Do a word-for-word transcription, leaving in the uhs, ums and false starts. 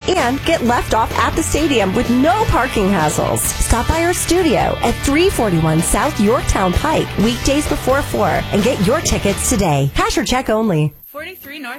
and get left off at the stadium with no parking hassles. Stop by our studio at three forty-one South Yorktown Pike, weekdays before four, and get your tickets today. Cash or check only. forty-three North